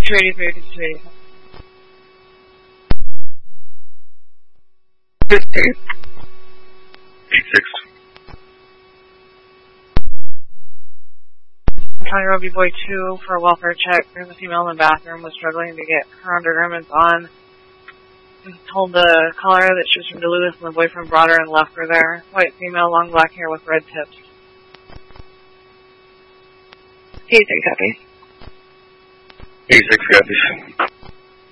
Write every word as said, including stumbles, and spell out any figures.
two eighty-three, two eighty-four. eight six. County Road B Boy two for a welfare check. There's a female in the bathroom, was struggling to get her undergarments on. Told the caller that she was from Duluth and the boyfriend brought her and left her there. White female, long black hair with red tips. eighty-six copies. eighty-six copies.